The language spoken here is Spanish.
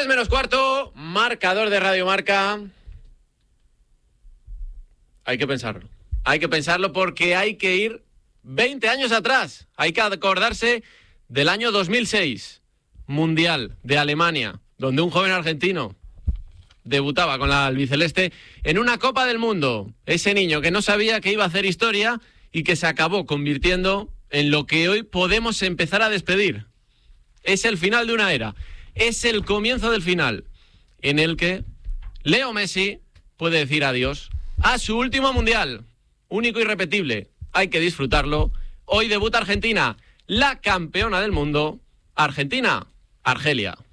3 menos cuarto, marcador de Radio Marca. Hay que pensarlo porque hay que ir 20 años atrás. Hay que acordarse del año 2006, Mundial de Alemania, donde un joven argentino debutaba con la albiceleste en una Copa del Mundo. Ese niño que no sabía que iba a hacer historia y que se acabó convirtiendo en lo que hoy podemos empezar a despedir. Es el final de una era. Es el comienzo del final, en el que Leo Messi puede decir adiós a su último Mundial. Único y irrepetible. Hay que disfrutarlo. Hoy debuta Argentina, la campeona del mundo. Argentina, Argelia.